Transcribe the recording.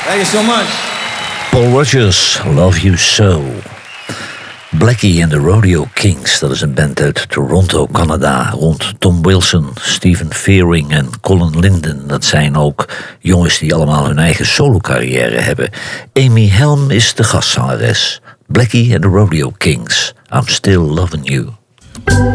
Thank you so much. Paul Rogers, Love You So. Blackie and the Rodeo Kings, dat is een band uit Toronto, Canada, rond Tom Wilson, Stephen Fearing en Colin Linden. Dat zijn ook jongens die allemaal hun eigen solo-carrière hebben. Amy Helm is de gastzangeres. Blackie and the Rodeo Kings, I'm Still Loving You.